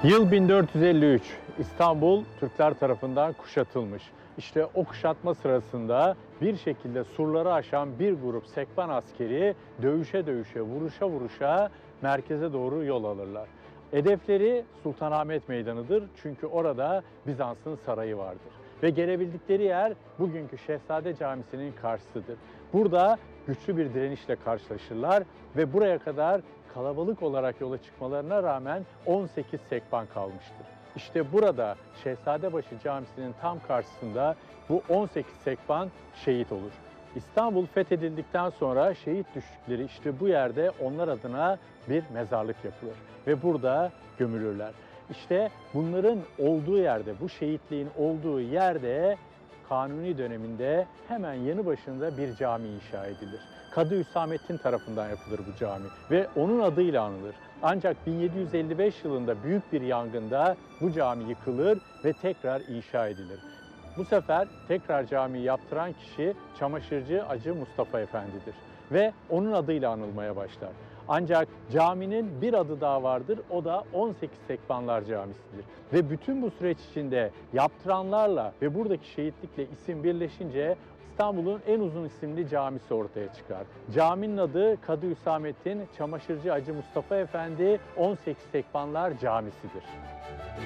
Yıl 1453. İstanbul Türkler tarafından kuşatılmış. İşte o kuşatma sırasında bir şekilde surları aşan bir grup Sekban askeri dövüşe dövüşe, vuruşa vuruşa merkeze doğru yol alırlar. Hedefleri Sultanahmet Meydanı'dır çünkü orada Bizans'ın sarayı vardır. Ve gelebildikleri yer bugünkü Şehzade Camisi'nin karşısıdır. Burada güçlü bir direnişle karşılaşırlar ve buraya kadar kalabalık olarak yola çıkmalarına rağmen 18 sekban kalmıştır. İşte burada Şehzadebaşı Camisi'nin tam karşısında bu 18 sekban şehit olur. İstanbul fethedildikten sonra şehit düştükleri işte bu yerde onlar adına bir mezarlık yapılır ve burada gömülürler. İşte bunların olduğu yerde, bu şehitliğin olduğu yerde Kanuni döneminde hemen yanı başında bir cami inşa edilir. Kadı Hüsamettin tarafından yapılır bu cami ve onun adıyla anılır. Ancak 1755 yılında büyük bir yangında bu cami yıkılır ve tekrar inşa edilir. Bu sefer tekrar camiyi yaptıran kişi çamaşırcı Hacı Mustafa Efendi'dir ve onun adıyla anılmaya başlar. Ancak caminin bir adı daha vardır, o da 18 Sekbanlar Camisi'dir. Ve bütün bu süreç içinde yaptıranlarla ve buradaki şehitlikle isim birleşince İstanbul'un en uzun isimli camisi ortaya çıkar. Caminin adı Kadı Hüsamettin Çamaşırcı Hacı Mustafa Efendi 18 Sekbanlar Camisi'dir.